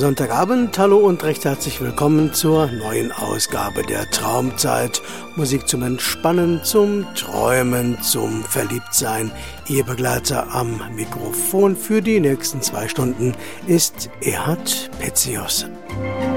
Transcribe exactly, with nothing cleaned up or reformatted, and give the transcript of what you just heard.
Sonntagabend, hallo und recht herzlich willkommen zur neuen Ausgabe der Traumzeit. Musik zum Entspannen, zum Träumen, zum Verliebtsein. Ihr Begleiter am Mikrofon für die nächsten zwei Stunden ist Erhard Petzius.